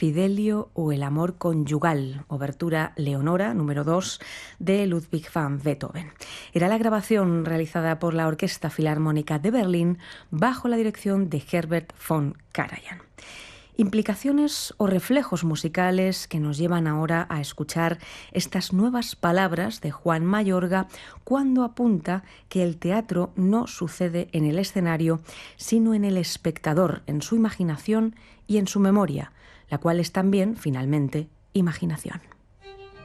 Fidelio o el amor conyugal, obertura Leonora, número 2, de Ludwig van Beethoven. Era la grabación realizada por la Orquesta Filarmónica de Berlín bajo la dirección de Herbert von Karajan. Implicaciones o reflejos musicales que nos llevan ahora a escuchar estas nuevas palabras de Juan Mayorga cuando apunta que el teatro no sucede en el escenario, sino en el espectador, en su imaginación y en su memoria, la cual es también, finalmente, imaginación.